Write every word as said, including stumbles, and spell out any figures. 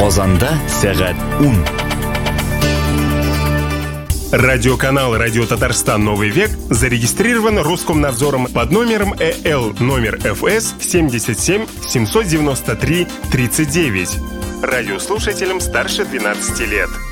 Казанда сәгать ун. Радиоканал «Радио Татарстан. Новый век» зарегистрирован Роскомнадзором под номером Э Л номер Ф С семьдесят семь семьсот девяносто три тридцать девять. Радиослушателям старше двенадцати лет.